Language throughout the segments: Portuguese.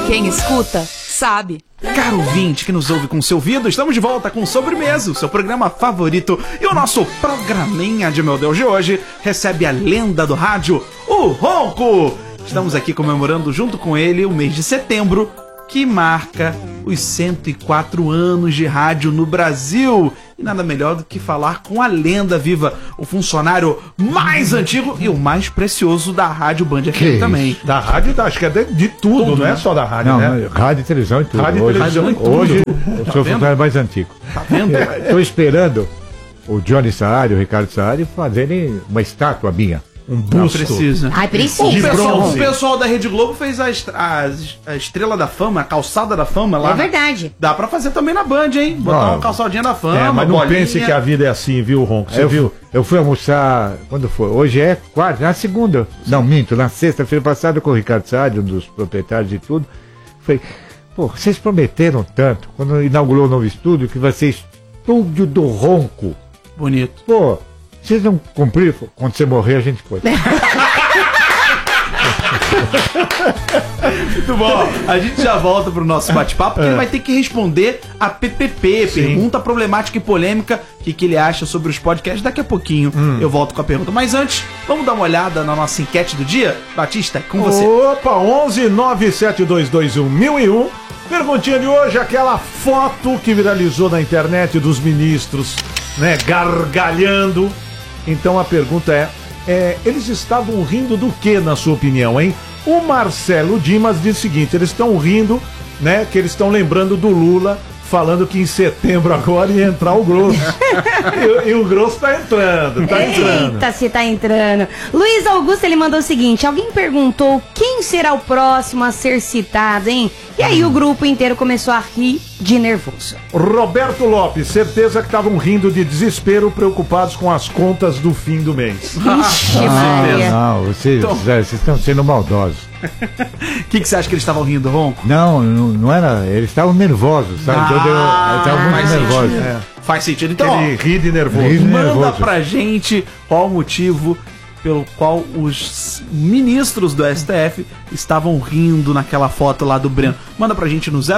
Quem escuta, sabe. Caro ouvinte que nos ouve com seu ouvido, estamos de volta com Sobremesa, o seu programa favorito. E o nosso programinha de meu Deus de hoje recebe a lenda do rádio, o Ronco. Estamos aqui comemorando junto com ele o mês de setembro, que marca os 104 anos de rádio no Brasil. E nada melhor do que falar com a lenda viva, o funcionário mais antigo e o mais precioso da Rádio Band FM também. Da rádio, acho que é de tudo, não é só da rádio, né? Rádio e televisão e tudo. Rádio e televisão e tudo. Hoje eu sou o funcionário mais antigo. Tá vendo? Estou esperando o Johnny Saad, o Ricardo Saad fazerem uma estátua minha. Um busto. Precisa. Ai, precisa. O pessoal da Rede Globo fez a Estrela da Fama, a Calçada da Fama lá. É verdade. Dá pra fazer também na Band, hein? Botar uma calçadinha da fama, Mas não bolinha. pense que a vida é assim, viu, Ronco? Você viu? Eu fui almoçar, quando foi? Hoje é quarta, na segunda. Não, minto, na sexta-feira passada com o Ricardo Saad, um dos proprietários de tudo. Falei, pô, vocês prometeram tanto, quando inaugurou o novo estúdio, que vai ser estúdio do Ronco. Bonito. Pô, vocês não cumpriram? Quando você morrer, a gente foi. Muito bom. A gente já volta pro nosso bate-papo, porque ele vai ter que responder a PPP, pergunta problemática e polêmica, o que ele acha sobre os podcasts. Daqui a pouquinho eu volto com a pergunta. Mas antes, vamos dar uma olhada na nossa enquete do dia? Batista, com você. Opa, 11-97221-1001. Perguntinha de hoje, aquela foto que viralizou na internet dos ministros, né, gargalhando. Então a pergunta é, eles estavam rindo do que, na sua opinião, hein? O Marcelo Dimas diz o seguinte, eles estão rindo, né, que eles estão lembrando do Lula, falando que em setembro agora ia entrar o grosso. e o grosso tá entrando, Eita, se tá entrando. Luiz Augusto, ele mandou o seguinte, alguém perguntou quem será o próximo a ser citado, hein? E aí o grupo inteiro começou a rir de nervoso. Roberto Lopes, certeza que estavam rindo de desespero, preocupados com as contas do fim do mês. Ixi, Maria. Não, vocês estão sendo maldosos. O que você acha que eles estavam rindo, Ronco? Não era, eles estavam nervosos, sabe? Eles estavam muito faz nervosos. sentido. Faz sentido. Então, Ele ri de nervoso. Ri de manda nervoso. pra gente qual o motivo pelo qual os ministros do STF estavam rindo naquela foto lá do Breno. Manda pra gente no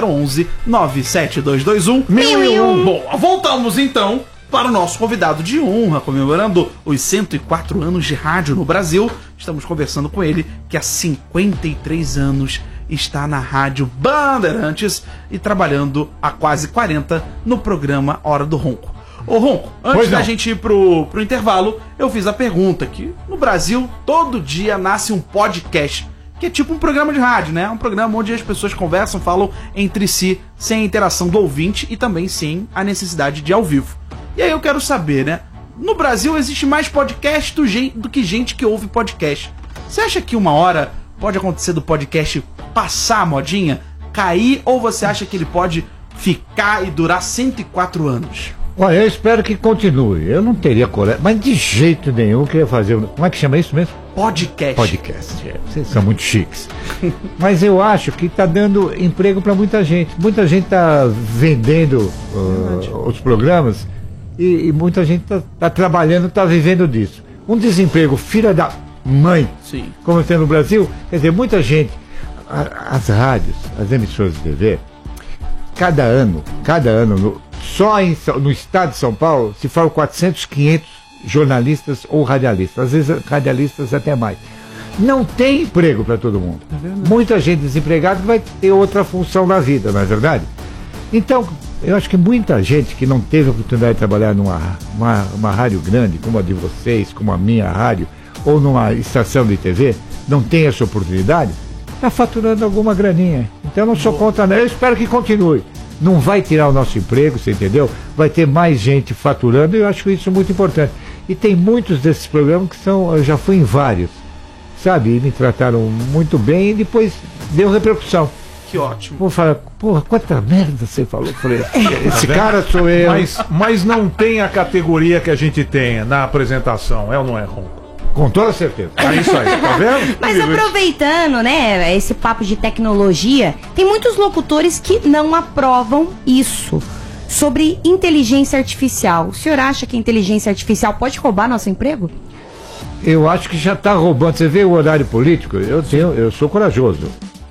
011-97221-1001. Bom, voltamos então para o nosso convidado de honra, comemorando os 104 anos de rádio no Brasil. Estamos conversando com ele, que há 53 anos está na Rádio Bandeirantes e trabalhando há quase 40 no programa Hora do Ronco. Ô Ronco, antes da gente ir pro intervalo, eu fiz a pergunta que no Brasil todo dia nasce um podcast, que é tipo um programa de rádio, né? Um programa onde as pessoas conversam, falam entre si, sem a interação do ouvinte e também sem a necessidade de ao vivo. E aí eu quero saber, né? No Brasil existe mais podcast do que gente que ouve podcast. Você acha que uma hora pode acontecer do podcast passar a modinha, cair, ou você acha que ele pode ficar e durar 104 anos? Olha, eu espero que continue. Eu não teria coragem, mas de jeito nenhum que eu ia fazer. Como é que chama isso mesmo? Podcast. Podcast. Vocês são muito chiques. Mas eu acho que está dando emprego para muita gente. Muita gente está vendendo os programas e muita gente está trabalhando, está vivendo disso. Um desemprego, filha da mãe, Sim. como tem no Brasil, quer dizer, muita gente. As rádios, as emissoras de TV, cada ano, só no estado de São Paulo se falam 400, 500 jornalistas ou radialistas, às vezes radialistas até mais. Não tem emprego para todo mundo. Muita gente desempregada vai ter outra função na vida, não é verdade? Então, eu acho que muita gente que não teve a oportunidade de trabalhar numa rádio grande, como a de vocês, como a minha rádio, ou numa estação de TV, não tem essa oportunidade, está faturando alguma graninha. Então eu não sou contra, não. Eu espero que continue. Não vai tirar o nosso emprego, você entendeu? Vai ter mais gente faturando e eu acho isso muito importante. E tem muitos desses programas que são, eu já fui em vários, sabe? E me trataram muito bem e depois deu repercussão. Que ótimo. Vou falar, porra, quanta merda você falou. Eu falei, esse cara sou eu. Mas não tem a categoria que a gente tem na apresentação, é ou não é, Ronco? Com toda certeza. É isso aí, tá vendo? Mas aproveitando, né, esse papo de tecnologia, tem muitos locutores que não aprovam isso. Sobre inteligência artificial. O senhor acha que a inteligência artificial pode roubar nosso emprego? Eu acho que já está roubando. Você vê o horário político? Eu sou corajoso.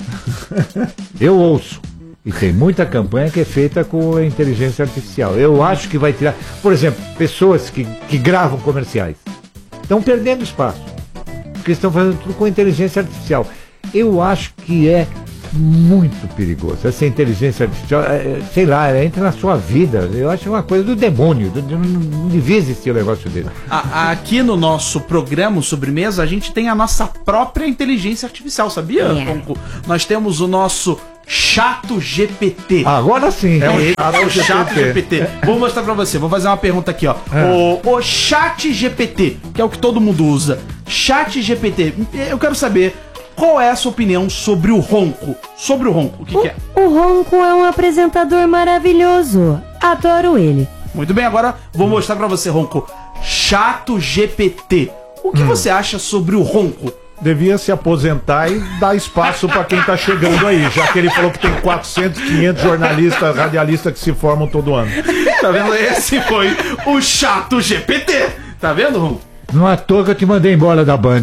Eu ouço. E tem muita campanha que é feita com a inteligência artificial. Eu acho que vai tirar... Por exemplo, pessoas que gravam comerciais estão perdendo espaço. Porque estão fazendo tudo com inteligência artificial. Eu acho que é muito perigoso. Essa inteligência artificial, sei lá, ela entra na sua vida. Eu acho uma coisa do demônio. Não devia existir o negócio dele. Aqui no nosso programa Sobremesa, a gente tem a nossa própria inteligência artificial, sabia, Ronco? Nós temos o nosso Chato GPT. Agora sim. É o Chato GPT. Vou mostrar pra você. Vou fazer uma pergunta aqui, ó. O Chat GPT, que é o que todo mundo usa. Chat GPT. Eu quero saber qual é a sua opinião sobre o Ronco. Sobre o Ronco. O que é? O Ronco é um apresentador maravilhoso. Adoro ele. Muito bem, agora vou mostrar pra você, Ronco. Chato GPT. O que você acha sobre o Ronco? Devia se aposentar e dar espaço para quem tá chegando aí, já que ele falou que tem 400, 500 jornalistas, radialistas que se formam todo ano. Tá vendo? Esse foi o Chato GPT. Tá vendo, Ronco? Não é à toa que eu te mandei embora da Band.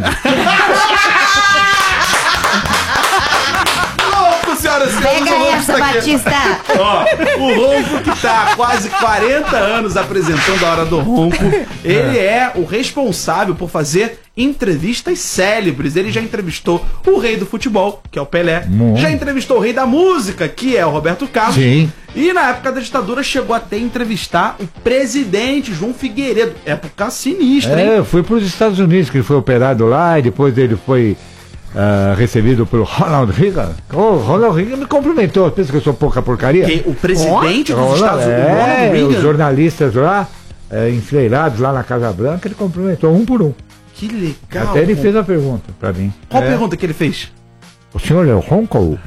Senhoras e senhores, Pega essa, Batista! Ó, o Ronco que tá há quase 40 anos apresentando a Hora do Ronco, ele é o responsável por fazer entrevistas célebres. Ele já entrevistou o rei do futebol, que é o Pelé, já entrevistou o rei da música, que é o Roberto Carlos. Sim. E na época da ditadura chegou até a entrevistar o presidente João Figueiredo. Época sinistra, hein? Eu fui para os Estados Unidos, que ele foi operado lá, e depois ele foi recebido pelo Ronald Reagan. O Ronald Reagan me cumprimentou. Pensa que eu sou pouca porcaria? O presidente dos Estados Unidos, Ronald Reagan? Os jornalistas lá, enfileirados lá na Casa Branca, ele cumprimentou um por um. Que legal. Até ele fez a pergunta para mim. Qual pergunta que ele fez? O senhor é o Ronco?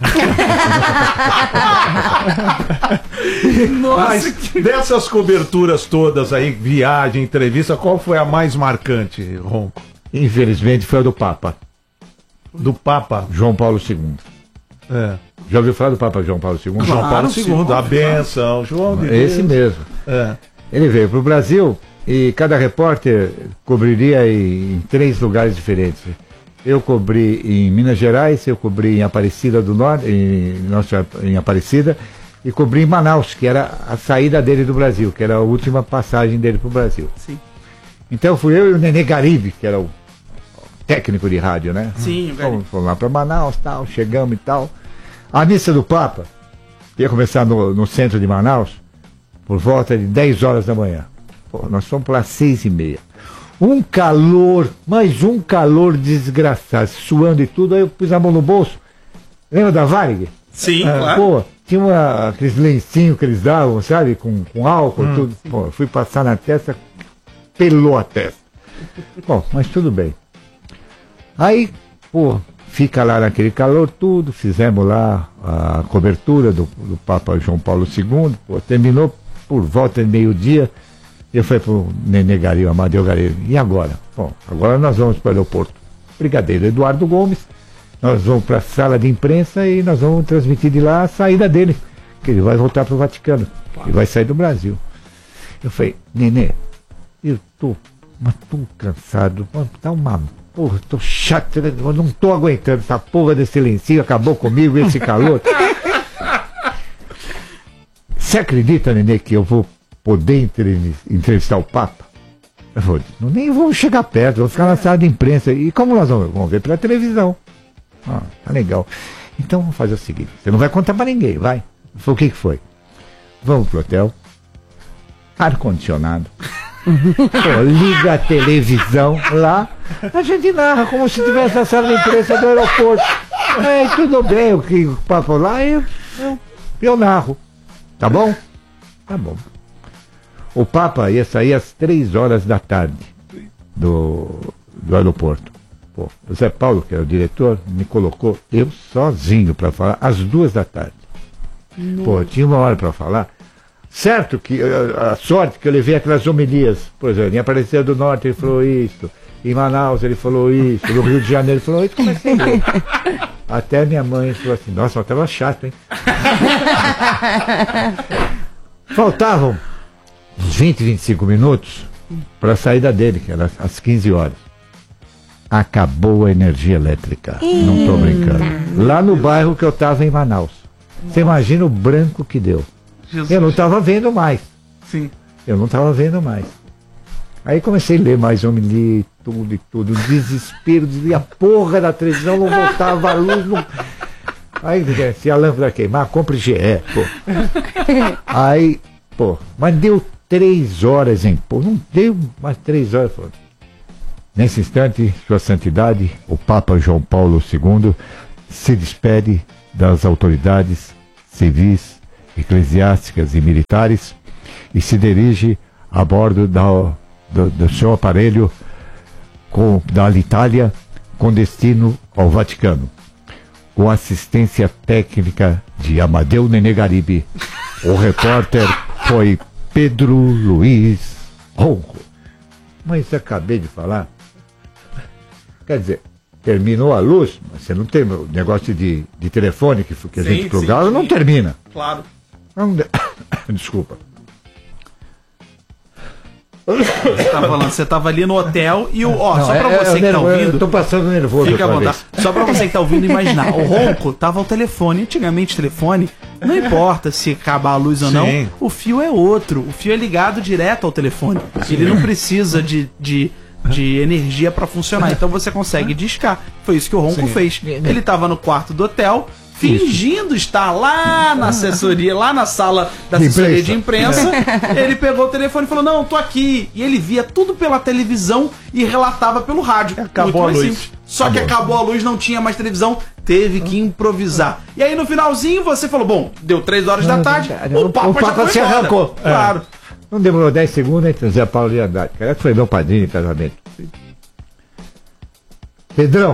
Mas dessas coberturas todas aí, viagem, entrevista, qual foi a mais marcante, Ronco? Infelizmente foi a do Papa. Do Papa João Paulo II. Já ouviu falar do Papa João Paulo II? João Paulo II, a benção, João de Deus. Esse mesmo. Ele veio para o Brasil e cada repórter cobriria em 3 lugares diferentes. Eu cobri em Minas Gerais, eu cobri em Aparecida do Norte, em Aparecida, e cobri em Manaus, que era a saída dele do Brasil, que era a última passagem dele para o Brasil. Sim. Então fui eu e o Nenê Garibe, que era o técnico de rádio, né? Sim, o Garibe. Fomos lá para Manaus, tal, chegamos e tal. A missa do Papa ia começar no centro de Manaus por volta de 10 horas da manhã. Pô, nós fomos para 6h30. Um calor, mas um calor desgraçado, suando e tudo. Aí eu pus a mão no bolso. Lembra da Varig? Sim, claro. Pô, tinha aqueles lencinhos que eles davam, sabe? Com álcool e tudo. Pô, eu fui passar na testa, pelou a testa. Bom, mas tudo bem. Aí, pô, fica lá naquele calor tudo, fizemos lá a cobertura do Papa João Paulo II, pô, terminou por volta de meio-dia, eu falei pro Nenê Garibe, Amadeu Garibe, e agora? Bom, agora nós vamos para o aeroporto Brigadeiro Eduardo Gomes, nós vamos para a sala de imprensa e nós vamos transmitir de lá a saída dele, que ele vai voltar para o Vaticano, ele vai sair do Brasil. Eu falei, Nenê, eu tô cansado, tá uma... Porra, tô chato, eu não tô aguentando essa porra desse lencinho, acabou comigo esse calor. Você acredita, Nenê, que eu vou poder entrevistar o Papa? Eu vou, nem vou chegar perto, vou ficar na sala de imprensa. E como nós vamos ver pela televisão? Tá legal. Então vamos fazer o seguinte, você não vai contar pra ninguém, vai? Eu falei, o que foi? Vamos pro hotel, ar-condicionado. Pô, liga a televisão lá, a gente narra como se tivesse na sala de imprensa do aeroporto. Tudo bem, o que o papo lá, eu narro. Tá bom? Tá bom. O Papa ia sair às 3 horas da tarde do aeroporto. Pô, o Zé Paulo, que era o diretor, me colocou eu sozinho para falar às 2 da tarde. Pô, tinha 1 hora para falar. Certo que a sorte que eu levei aquelas homilias, por exemplo, em Aparecida do Norte ele falou isso, em Manaus ele falou isso, no Rio de Janeiro ele falou isso, comecei a ler. Até minha mãe falou assim, nossa, eu tava chato, hein? Faltavam uns 20, 25 minutos para a saída dele, que era às 15 horas. acabou a energia elétrica. Não tô brincando. Lá no bairro que eu tava em Manaus. Você imagina o branco que deu. Jesus. Eu não tava vendo mais. Sim. Eu não tava vendo mais. Aí comecei a ler mais homem, li tudo e tudo. Desespero, dizia a porra da televisão, não voltava a luz. Não... Aí, se a lâmpada queimar, compre GE, pô. Aí, pô, mas deu 3 horas em pô. Não deu mais 3 horas. Pô. Nesse instante, Sua Santidade, o Papa João Paulo II, se despede das autoridades civis, eclesiásticas e militares e se dirige a bordo do seu aparelho da Alitalia com destino ao Vaticano, com assistência técnica de Amadeu Nenegaribe. O repórter foi Pedro Luiz Ronco. Mas acabei de falar. Quer dizer, terminou a luz, mas você não tem o negócio de telefone que a gente plugava, não termina. Claro. Desculpa. Você tava ali no hotel e só pra você que tá ouvindo. Eu tô passando nervoso. Fica à vontade. Só pra você que tá ouvindo imaginar. O Ronco tava ao telefone. Antigamente, telefone, não importa se acabar a luz ou não, o fio é outro. O fio é ligado direto ao telefone. Ele não precisa de energia pra funcionar. Então você consegue discar. Foi isso que o Ronco fez. Ele tava no quarto do hotel, fingindo estar lá na assessoria, lá na sala da assessoria de imprensa. Ele pegou o telefone e falou, não, tô aqui. E ele via tudo pela televisão e relatava pelo rádio. Acabou a luz. Simples. Só que acabou a luz, não tinha mais televisão, teve que improvisar. E aí no finalzinho você falou, bom, deu 3 horas da tarde, o Papa se arrancou. Claro. Não demorou 10 segundos, entre Zé Paulo e Andrade. Que foi meu padrinho de casamento. Pedrão,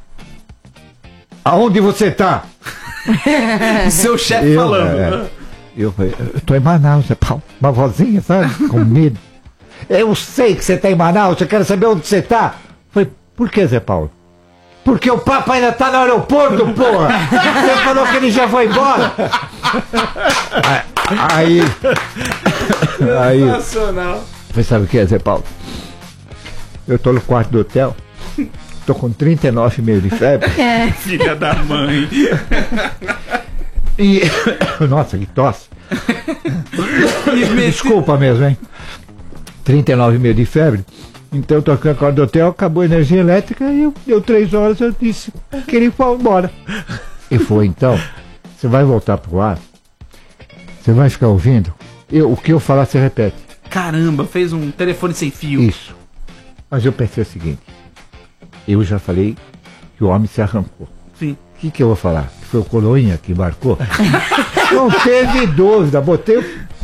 aonde você tá? Seu chefe falando. Eu tô em Manaus, Zé Paulo. Uma vozinha, sabe? Com medo. Eu sei que você tá em Manaus, eu quero saber onde você tá. Falei, por que, Zé Paulo? Porque o Papa ainda tá no aeroporto, porra! Você falou que ele já foi embora! Aí. Sensacional. Você sabe o que é, Zé Paulo? Eu tô no quarto do hotel, tô com 39,5 de febre. Filha da mãe. E. Nossa, que tosse! Desculpa mesmo, hein? 39,5 de febre. Então eu tô aqui no quarto do hotel, acabou a energia elétrica e deu 3 horas, eu disse que ele foi embora. E foi então. Você vai voltar pro ar? Você vai ficar ouvindo? O que eu falar, você repete. Caramba, fez um telefone sem fio. Isso. Mas eu pensei o seguinte. Eu já falei que o homem se arrancou. Sim. O que eu vou falar? Que foi o Coroinha que embarcou? Não teve dúvida. Botei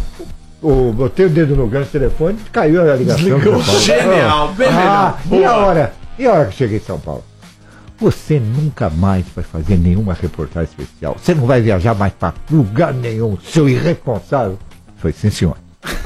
o dedo no gancho do telefone, caiu a ligação. Genial, beleza. E a hora que eu cheguei em São Paulo? Você nunca mais vai fazer nenhuma reportagem especial. Você não vai viajar mais para lugar nenhum, seu irresponsável. Foi sim, senhor.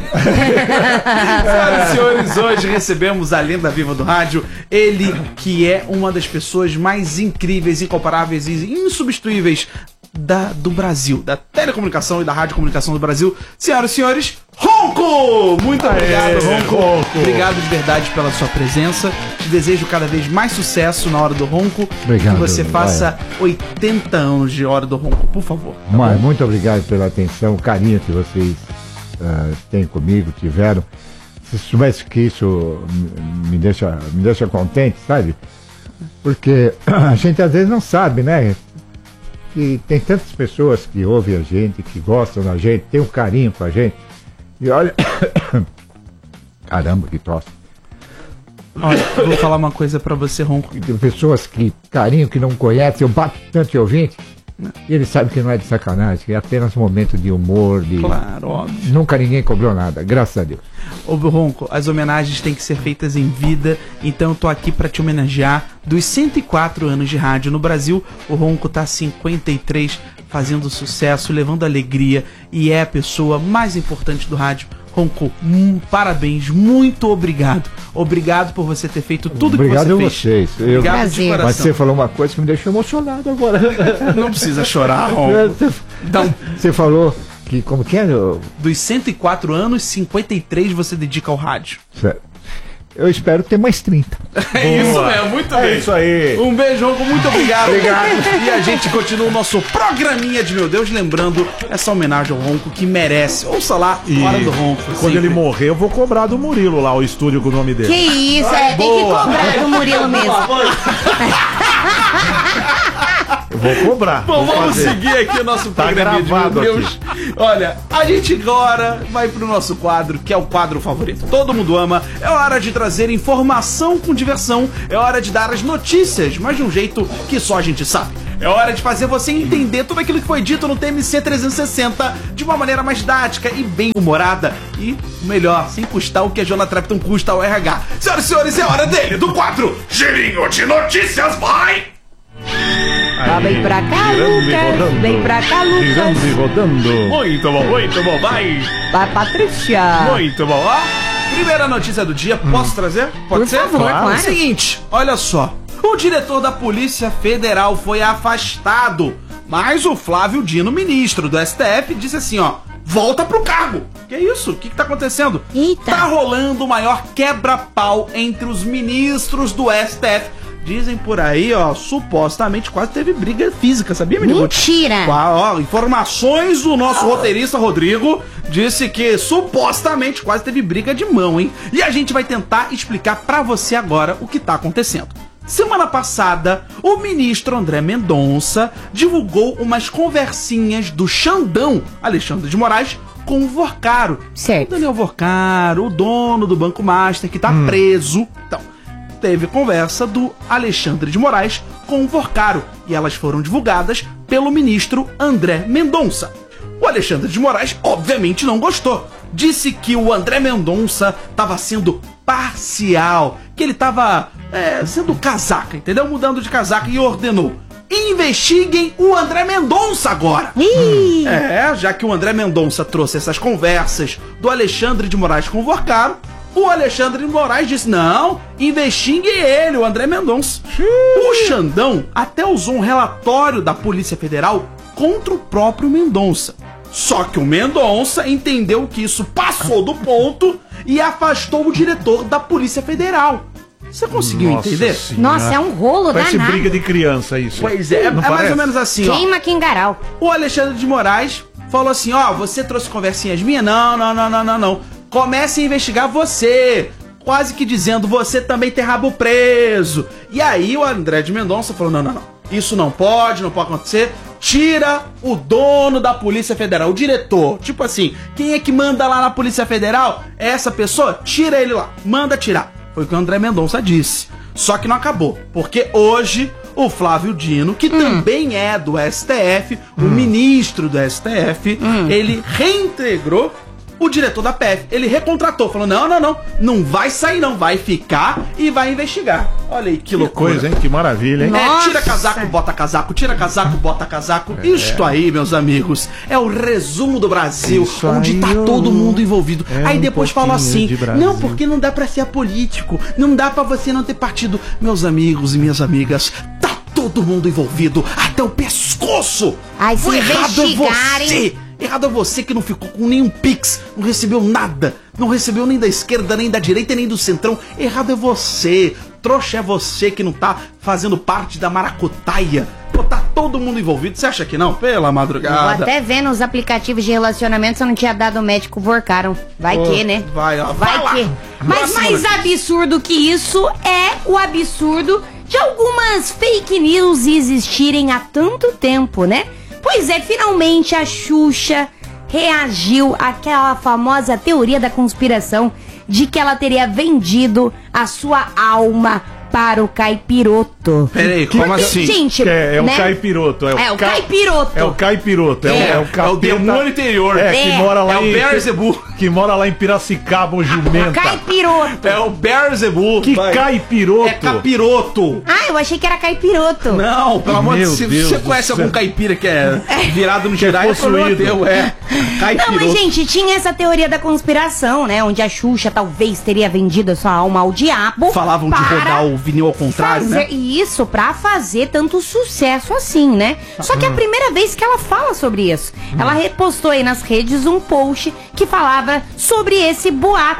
Senhoras e senhores, hoje recebemos a lenda viva do rádio, ele que é uma das pessoas mais incríveis, incomparáveis e insubstituíveis do Brasil, da telecomunicação e da radiocomunicação do Brasil. Senhoras e senhores, Ronco! Muito obrigado, Ronco. Obrigado de verdade pela sua presença. Te desejo cada vez mais sucesso na Hora do Ronco. Obrigado. Que você faça 80 anos de Hora do Ronco, por favor. Mas muito obrigado pela atenção, o carinho que vocês têm comigo, tiveram. Se soubesse que isso me deixa contente, sabe? Porque a gente às vezes não sabe, né? Que tem tantas pessoas que ouvem a gente, que gostam da gente, tem um carinho com a gente. E olha. Caramba, que tosse. Olha, vou falar uma coisa pra você, Ronco. Tem pessoas que, carinho, que não conhecem, eu bato tanto de ouvinte. E eles sabem que não é de sacanagem, que é apenas um momento de humor, de. Claro, óbvio. Nunca ninguém cobrou nada, graças a Deus. Ô Ronco, as homenagens têm que ser feitas em vida, então eu tô aqui pra te homenagear. Dos 104 anos de rádio no Brasil, o Ronco tá 53, fazendo sucesso, levando alegria e é a pessoa mais importante do rádio. Ronco, parabéns, muito obrigado. Obrigado por você ter feito tudo obrigado que você fez. Vocês. Obrigado de coração. Mas você falou uma coisa que me deixou emocionado agora. Não precisa chorar, Ronco. Você falou que, como que é? Dos 104 anos, 53 você dedica ao rádio. Certo. eu espero ter mais 30. É isso mesmo, muito bem. É isso aí. Um beijo, Ronco, muito obrigado. E a gente continua o nosso programinha de Meu Deus, lembrando essa homenagem ao Ronco que merece. Ouça lá, Hora do Ronco. Quando sempre. ele morrer, eu vou cobrar do Murilo lá, o estúdio com o nome Que dele. isso, tem que cobrar do Murilo mesmo. Eu vou cobrar. Bom, vou vamos fazer. seguir aqui o nosso Tá programinha de Meu gravado Deus. Olha, a gente agora vai pro nosso quadro, que é o quadro favorito. Todo mundo ama. É hora de trazer informação com diversão. É hora de dar as notícias, mas de um jeito que só a gente sabe. É hora de fazer você entender tudo aquilo que foi dito no TMC 360 de uma maneira mais didática e bem humorada. E, o melhor, sem custar o que a Jonathan Trapton custa ao RH. Senhoras e senhores, é hora dele, do quadro Girinho de Notícias, vai! Vem pra cá, Lucas. Vem pra cá, Girando e Lucas. rodando. Muito bom, vai! Vai, Patrícia. Muito bom, ó. Primeira notícia do dia, posso trazer? Pode Por ser? favor, claro. Seguinte, olha só. O diretor da Polícia Federal foi afastado, mas o Flávio Dino, ministro do STF, disse assim, ó, volta pro cargo. Que isso? O que tá acontecendo? Eita. Tá rolando o maior quebra-pau entre os ministros do STF. Dizem por aí, ó, supostamente quase teve briga física, sabia, menino? Mentira. Ó, informações do nosso roteirista Rodrigo disse que supostamente quase teve briga de mão, hein? E a gente vai tentar explicar pra você agora o que tá acontecendo. Semana passada, o ministro André Mendonça divulgou umas conversinhas do Xandão, Alexandre de Moraes, com o Vorcaro. Certo. O Daniel Vorcaro, o dono do Banco Master, que tá preso. Então, teve conversa do Alexandre de Moraes com o Vorcaro, e elas foram divulgadas pelo ministro André Mendonça. O Alexandre de Moraes, obviamente, não gostou. Disse que o André Mendonça estava sendo parcial, que ele estava sendo casaca, entendeu? Mudando de casaca, e ordenou: investiguem o André Mendonça agora. Ih. Já que o André Mendonça trouxe essas conversas do Alexandre de Moraes com o Vorcaro, o Alexandre de Moraes disse: não, investiguem ele, o André Mendonça. O Xandão até usou um relatório da Polícia Federal contra o próprio Mendonça. Só que o Mendonça entendeu que isso passou do ponto e afastou o diretor da Polícia Federal. Você conseguiu entender? Nossa, é um rolo Parece danado. briga de criança isso. Pois é, Não é mais parece? ou menos assim, ó. Queima Quingaral. O Alexandre de Moraes falou assim, ó, você trouxe conversinhas minhas? Não. Comece a investigar você. Quase que dizendo, você também tem rabo preso. E aí o André de Mendonça falou, não. Isso não pode acontecer. Tira o dono da Polícia Federal, o diretor. Tipo assim, quem é que manda lá na Polícia Federal? É essa pessoa? Tira ele lá, manda tirar. Foi o que o André Mendonça disse. Só que não acabou, porque hoje o Flávio Dino, que também é do STF, o ministro do STF, ele reintegrou o diretor da PF. Ele recontratou, falou, não vai sair não, vai ficar e vai investigar. Olha aí que loucura. Coisa, hein? Que maravilha, hein? Nossa. Tira casaco, bota casaco, tira casaco, bota casaco. Isto aí, meus amigos, é o resumo do Brasil, Isso onde aí, tá todo mundo envolvido. é Aí um depois fala pouquinho assim, de Brasil. não, porque não dá pra ser apolítico, não dá pra você não ter partido. Meus amigos e minhas amigas, tá todo mundo envolvido, até o pescoço. Ai, se O errado é investigarem- você. Errado é você que não ficou com nenhum pix, não recebeu nada, não recebeu nem da esquerda, nem da direita, nem do centrão. Errado é você, trouxa é você que não tá fazendo parte da maracutaia. Pô, tá todo mundo envolvido, você acha que não? Pela Vou madrugada. até ver nos aplicativos de relacionamento se eu não tinha dado o médico Vorcaram. Vai que, né? Vai, ó. Vai lá. que. Mas Próxima mais notícia. absurdo que isso é o absurdo de algumas fake news existirem há tanto tempo, né? Pois é, finalmente a Xuxa reagiu àquela famosa teoria da conspiração de que ela teria vendido a sua alma para o caipiroto. Peraí, como Porque, assim? gente, É o né? caipiroto. É o caipiroto. É o caipiroto. É. o capeta. É o demônio interior. Que mora lá É o em... Beelzebub. Que mora lá em Piracicaba, o jumenta. Caipiroto. É o Beelzebub. Que Vai. caipiroto. É capiroto. Ah, eu achei que era caipiroto. Não, pelo amor de Meu Deus. Se Deus você do conhece céu. algum caipira que é virado no Jedi, é problema possuído. teu, é. Não, Caipiroto. mas gente, tinha essa teoria da conspiração, né? Onde a Xuxa talvez teria vendido a sua alma ao diabo. Falavam de para rodar o vinil ao contrário, né? Isso, pra fazer tanto sucesso assim, né? Só que é a primeira vez que ela fala sobre isso. Ela repostou aí nas redes um post que falava sobre esse boato.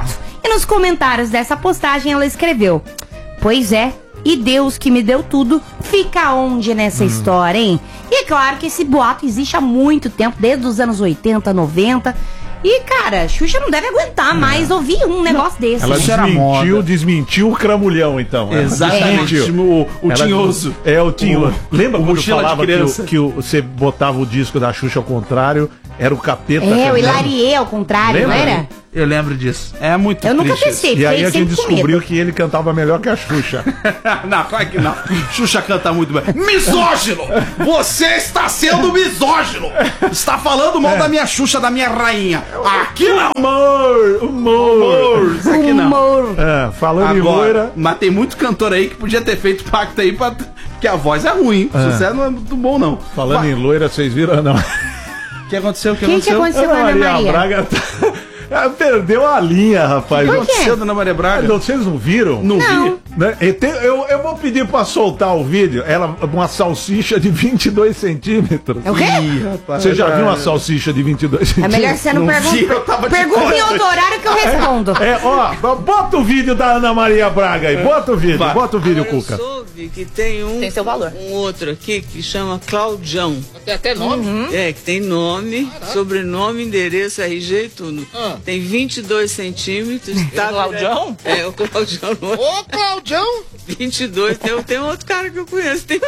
E nos comentários dessa postagem ela escreveu: pois é, e Deus que me deu tudo, fica onde nessa história, hein? E é claro que esse boato existe há muito tempo, desde os anos 80, 90. E, cara, Xuxa não deve aguentar mais ouvir um negócio desse. Ela desmentiu o cramulhão, então. Exatamente. O tinhoso. O tinhoso. Lembra quando falava que você botava o disco da Xuxa ao contrário? Era o capeta. O Hilarie ao contrário, lembra? Não era? Eu lembro disso. É muito Eu triste. nunca testei. E aí a gente descobriu que ele cantava melhor que a Xuxa. Não, claro que não. Xuxa canta muito bem. Misógino! Você está sendo misógino! Está falando mal da minha Xuxa, da minha rainha. Aqui não! Humor! Isso aqui não. Falando em loira... Mas tem muito cantor aí que podia ter feito pacto aí pra... que a voz é ruim. O sucesso não é muito bom, não. Falando em loira, vocês viram, não? O que aconteceu? Quem que aconteceu com a Ana Maria? Braga perdeu a linha, rapaz. Por quê? O que aconteceu, Dona Maria Braga? Vocês não viram? Não vi. Né? Eu vou pedir pra soltar o vídeo. Ela, uma salsicha de 22 centímetros. É o quê? Você já viu uma salsicha de 22 É centímetros? melhor você não perguntar. Pergunta em outro horário que eu respondo. Bota o vídeo da Ana Maria Braga aí. Bota o vídeo, Cuca. Eu soube que tem seu valor. um outro aqui que chama Claudião. Tem até nome? Que tem nome, sobrenome, endereço, RG e tudo. Tem 22 centímetros. Tá, Claudião? O Claudião. Ô, Claudião! 22. Tem um outro cara que eu conheço. Tem...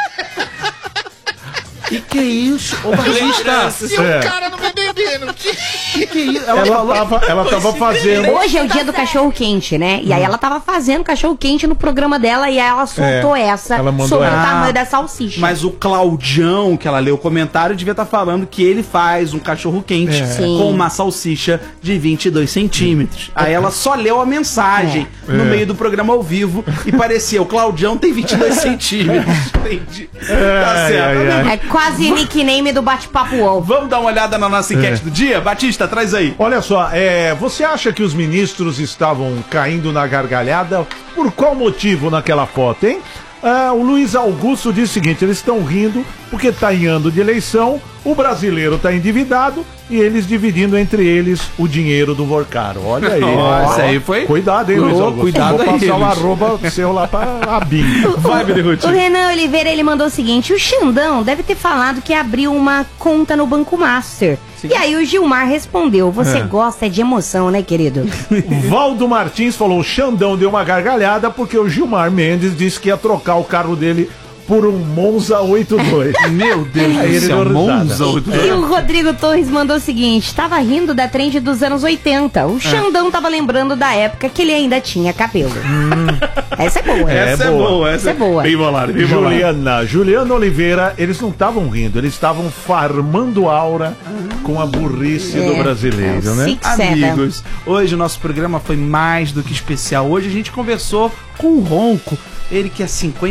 Que é isso? Ô, Batista! E o cara não me bebendo. Que é isso? Ela tava fazendo. Hoje é o dia do cachorro quente, né? E aí ela tava fazendo cachorro quente no programa dela e aí ela soltou ela mandou sobre o essa. tamanho da salsicha. Mas o Claudião, que ela leu o comentário, devia estar falando que ele faz um cachorro quente Sim. com uma salsicha de 22 centímetros. Aí ela só leu a mensagem no meio do programa ao vivo e parecia, o Claudião tem 22 centímetros. Entendi. Tá certo. É quase nickname do bate-papo UOL. Vamos dar uma olhada na nossa enquete do dia? Batista, traz aí. Olha só, você acha que os ministros estavam caindo na gargalhada? Por qual motivo naquela foto, hein? O Luiz Augusto diz o seguinte: eles estão rindo porque está em ano de eleição, o brasileiro está endividado e eles dividindo entre eles o dinheiro do Vorcaro. Olha aí. Nossa, aí foi. Cuidado, hein, Luiz Augusto. Cuidado. Vou passar aí, o Luiz. arroba seu lá pra Abim. Vai, O Renan Oliveira, ele mandou o seguinte: o Xandão deve ter falado que abriu uma conta no Banco Master. E aí o Gilmar respondeu: você gosta de emoção, né, querido? Valdo Martins falou: o Xandão deu uma gargalhada porque o Gilmar Mendes disse que ia trocar o carro dele por um Monza 82. Meu Deus Aí do ele céu, deu risada. Monza E 82. o Rodrigo Torres mandou o seguinte: tava rindo da trend dos anos 80. O Xandão tava lembrando da época que ele ainda tinha cabelo. Essa é boa. Essa é boa. Essa é boa. Bem bolado, bem bolado. Juliana Oliveira, eles não estavam rindo, eles estavam farmando aura com a burrice do brasileiro, né? Six Seven. Amigos, hoje o nosso programa foi mais do que especial. Hoje a gente conversou com o Ronco, ele que há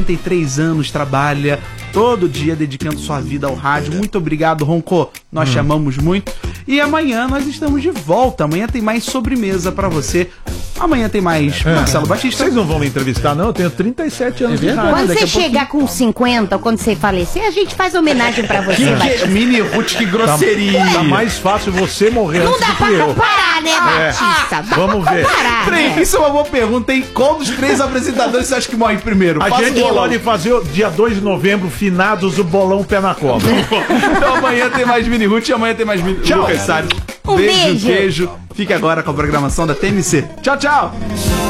53 anos trabalha todo dia dedicando sua vida ao rádio. Muito obrigado, Ronco, nós te amamos muito. E amanhã nós estamos de volta. Amanhã tem mais sobremesa pra você. Amanhã tem mais Marcelo Batista. Vocês não vão me entrevistar, não? Eu tenho 37 anos de rádio. Quando Daqui você a pouquinho- chegar com 50, ou quando você falecer, a gente faz homenagem pra você. Batista. Mini Ruth, que grosseria. Tá mais fácil você morrer Não antes dá do que pra eu. comparar, né, Batista? Dá Vamos pra ver. comparar. Peraí, né? isso é uma boa pergunta, hein? Qual dos três apresentadores você acha que morre primeiro? A Faça gente um bolão. pode fazer o dia 2 de novembro, finados, o bolão pé na cobra. Então amanhã tem mais Mini Ruth e amanhã tem mais Tchau. Lucas Salles. Um beijo. Queijo. Fique agora com a programação da TMC. Tchau, tchau.